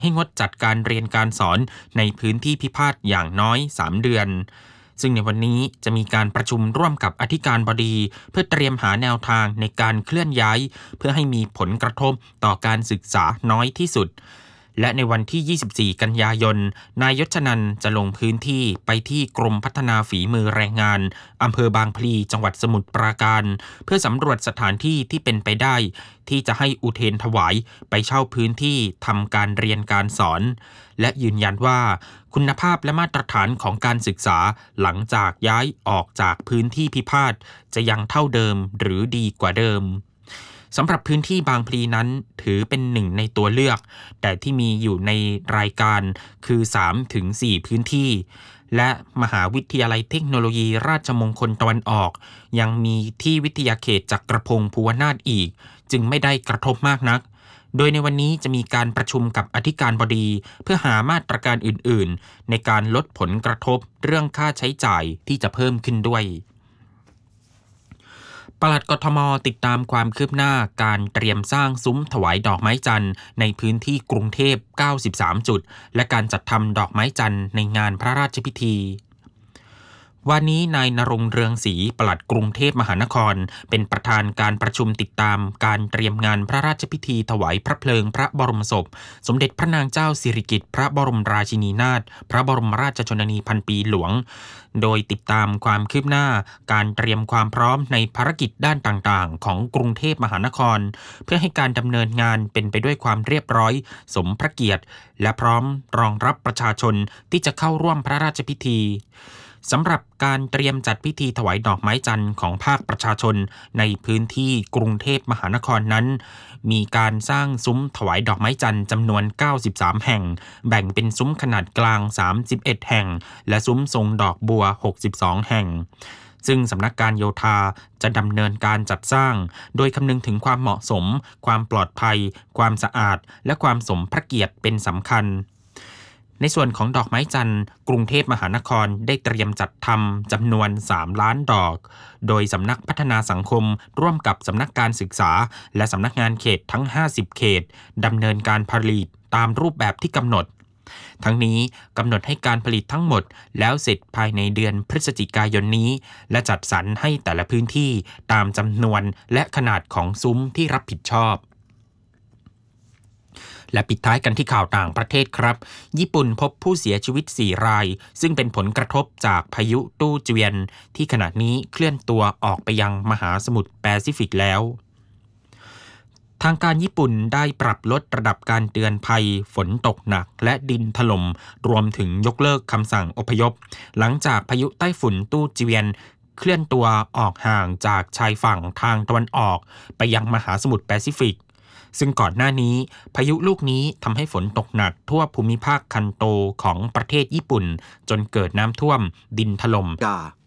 ให้งดจัดการเรียนการสอนในพื้นที่พิพาทอย่างน้อย3 เดือนซึ่งในวันนี้จะมีการประชุมร่วมกับอธิการบดีเพื่อเตรียมหาแนวทางในการเคลื่อนย้ายเพื่อให้มีผลกระทบต่อการศึกษาน้อยที่สุดและในวันที่ 24 กันยายนนายยศนันท์จะลงพื้นที่ไปที่กรมพัฒนาฝีมือแรงงานอำเภอบางพลีจังหวัดสมุทรปราการเพื่อสำรวจสถานที่ที่เป็นไปได้ที่จะให้อุเทรถวายไปเช่าพื้นที่ทำการเรียนการสอนและยืนยันว่าคุณภาพและมาตรฐานของการศึกษาหลังจากย้ายออกจากพื้นที่พิพาทจะยังเท่าเดิมหรือดีกว่าเดิมสำหรับพื้นที่บางพลีนั้นถือเป็นหนึ่งในตัวเลือกแต่ที่มีอยู่ในรายการคือ 3-4 พื้นที่และมหาวิทยาลัยเทคโนโลยีราชมงคลตะวันออกยังมีที่วิทยาเขตจักรพงศ์ภูวนาถอีกจึงไม่ได้กระทบมากนักโดยในวันนี้จะมีการประชุมกับอธิการบดีเพื่อหามาตรการอื่นๆในการลดผลกระทบเรื่องค่าใช้จ่ายที่จะเพิ่มขึ้นด้วยปลัดกทม.ติดตามความคืบหน้าการเตรียมสร้างซุ้มถวายดอกไม้จันทร์ในพื้นที่กรุงเทพ93จุดและการจัดทำดอกไม้จันทร์ในงานพระราชพิธีวันนี้นายณรงค์เรืองศรีปลัดกรุงเทพมหานครเป็นประธานการประชุมติดตามการเตรียมงานพระราชพิธีถวายพระเพลิงพระบรมศพสมเด็จพระนางเจ้าสิริกิติ์พระบรมราชินีนาถพระบรมราชชนนีพันปีหลวงโดยติดตามความคืบหน้าการเตรียมความพร้อมในภารกิจด้านต่างๆของกรุงเทพมหานครเพื่อให้การดำเนินงานเป็นไปด้วยความเรียบร้อยสมพระเกียรติและพร้อมรองรับประชาชนที่จะเข้าร่วมพระราชพิธีสำหรับการเตรียมจัดพิธีถวายดอกไม้จันทร์ของภาคประชาชนในพื้นที่กรุงเทพมหานครนั้นมีการสร้างซุ้มถวายดอกไม้จันทร์จำนวน93แห่งแบ่งเป็นซุ้มขนาดกลาง31แห่งและซุ้มทรงดอกบัว62แห่งซึ่งสำนักการโยธาจะดำเนินการจัดสร้างโดยคำนึงถึงความเหมาะสมความปลอดภัยความสะอาดและความสมพระเกียรติเป็นสำคัญในส่วนของดอกไม้จันทร์กรุงเทพมหานครได้เตรียมจัดทำจำนวน3 ล้านดอกโดยสำนักพัฒนาสังคมร่วมกับสำนักการศึกษาและสำนักงานเขตทั้ง50เขตดำเนินการผลิตตามรูปแบบที่กำหนดทั้งนี้กำหนดให้การผลิตทั้งหมดแล้วเสร็จภายในเดือนพฤศจิกายนนี้และจัดสรรให้แต่ละพื้นที่ตามจำนวนและขนาดของซุ้มที่รับผิดชอบและปิดท้ายกันที่ข่าวต่างประเทศครับญี่ปุ่นพบผู้เสียชีวิต4 รายซึ่งเป็นผลกระทบจากพายุตู้เจวียนที่ขณะนี้เคลื่อนตัวออกไปยังมหาสมุทรแปซิฟิกแล้วทางการญี่ปุ่นได้ปรับลดระดับการเตือนภัยฝนตกหนักและดินถล่มรวมถึงยกเลิกคำสั่งอพยพหลังจากพายุไต้ฝุ่นตู้เจวียนเคลื่อนตัวออกห่างจากชายฝั่งทางตะวันออกไปยังมหาสมุทรแปซิฟิกซึ่งก่อนหน้านี้พายุลูกนี้ทำให้ฝนตกหนักทั่วภูมิภาคคันโตของประเทศญี่ปุ่นจนเกิดน้ำท่วมดินถล่ม